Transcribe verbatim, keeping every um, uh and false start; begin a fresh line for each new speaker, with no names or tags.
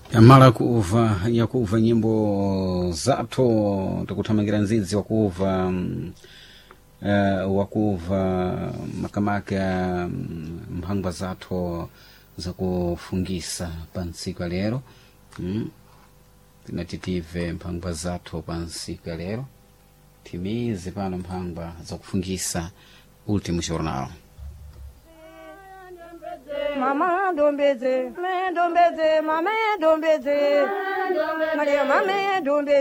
Amala kuva ya kuva nyimbo zato tukuthamangira nzizi wakuva um, uh, wakuva makamaka um, mphangwa zato zakufungisa pansiku ya lero mm. tinatitive mphangwa zato pansiku ya lero timizi pano mphangwa zakufungisa ultimo jornal.
Mama dombeze, me dombeze, mama dombeze, Maria mama dombeze.